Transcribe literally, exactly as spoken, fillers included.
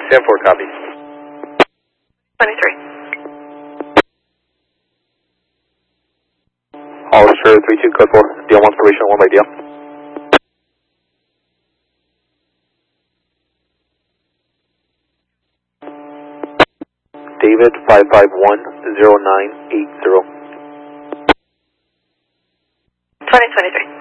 ten four, copy. twenty-three. Hollister three two, code four, D L one observation, one by D L. David five five one zero nine eight zero. twenty twenty-three.